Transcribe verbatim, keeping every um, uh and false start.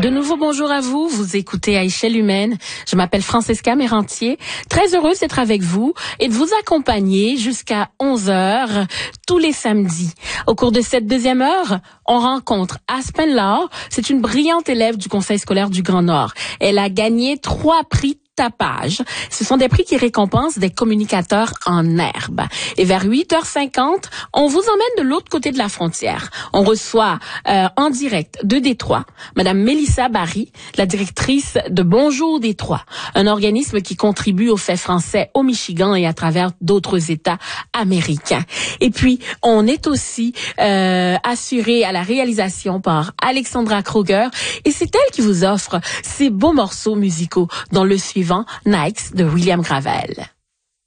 De nouveau, bonjour à vous. Vous écoutez À échelle humaine. Je m'appelle Francesca Mérantier. Très heureuse d'être avec vous et de vous accompagner jusqu'à onze heures tous les samedis. Au cours de cette deuxième heure, on rencontre Aspen Laure. C'est une brillante élève du Conseil scolaire du Grand Nord. Elle a gagné trois prix tapage. Ce sont des prix qui récompensent des communicateurs en herbe. Et vers huit heures cinquante, on vous emmène de l'autre côté de la frontière. On reçoit euh, en direct de Détroit Madame Mélissa Barry, la directrice de Bonjour Détroit, un organisme qui contribue aux faits français au Michigan et à travers d'autres États américains. Et puis, on est aussi euh, assuré à la réalisation par Alexandra Kruger et c'est elle qui vous offre ces beaux morceaux musicaux dans le suivant Nikes de William Gravel.